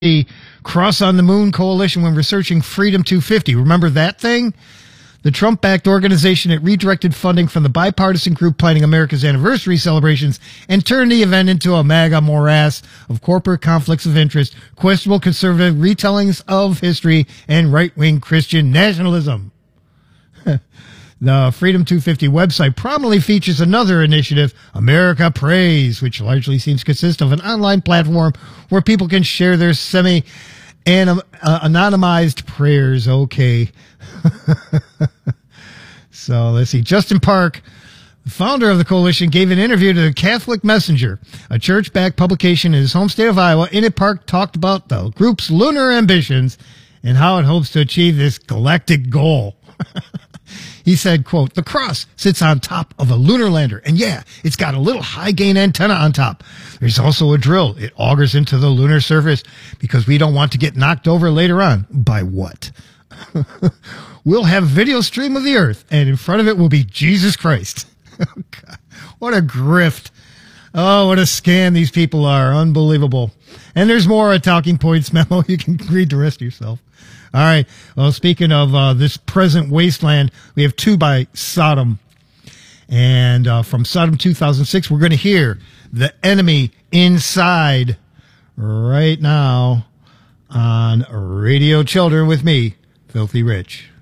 the Cross on the Moon Coalition when researching Freedom 250. Remember that thing? The Trump-backed organization that redirected funding from the bipartisan group planning America's anniversary celebrations and turned the event into a MAGA morass of corporate conflicts of interest, questionable conservative retellings of history, and right-wing Christian nationalism. The Freedom 250 website prominently features another initiative, America Prays, which largely seems to consist of an online platform where people can share their anonymized prayers. Okay. So let's see. Justin Park, the founder of the coalition, gave an interview to the Catholic Messenger, a church-backed publication in his home state of Iowa. In it, Park talked about the group's lunar ambitions and how it hopes to achieve this galactic goal. He said, quote, "The cross sits on top of a lunar lander, and yeah, it's got a little high-gain antenna on top. There's also a drill. It augers into the lunar surface because we don't want to get knocked over later on. By what? We'll have video stream of the Earth, and in front of it will be Jesus Christ." Oh, God. What a grift. Oh, what a scam these people are. Unbelievable. And there's more, a Talking Points memo. You can read the rest yourself. All right. Well, speaking of this present wasteland, we have two by Sodom. And from Sodom 2006, we're going to hear The Enemy Inside right now on Radio Children with me, Filthy Rich.